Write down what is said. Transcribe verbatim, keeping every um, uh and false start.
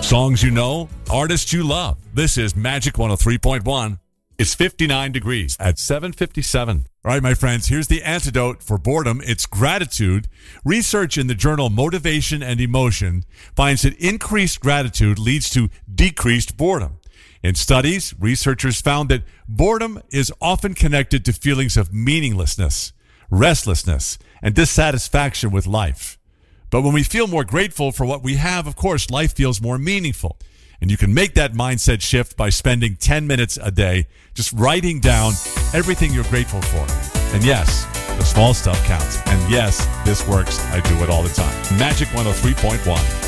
Songs you know, artists you love. This is Magic one oh three point one. It's fifty-nine degrees at seven fifty-seven. All right, my friends, here's the antidote for boredom. It's gratitude. Research in the journal Motivation and Emotion finds that increased gratitude leads to decreased boredom. In studies, researchers found that boredom is often connected to feelings of meaninglessness, restlessness, and dissatisfaction with life. But when we feel more grateful for what we have, of course, life feels more meaningful. And you can make that mindset shift by spending ten minutes a day just writing down everything you're grateful for. And yes, the small stuff counts. And yes, this works. I do it all the time. Magic one oh three point one.